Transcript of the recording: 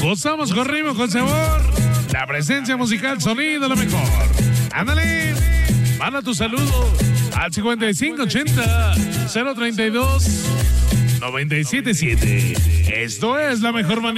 Gozamos con ritmo, con sabor. La presencia musical, sonido, lo mejor. Ándale. Manda tu saludo al 5580-032-977. Esto es la mejor manera.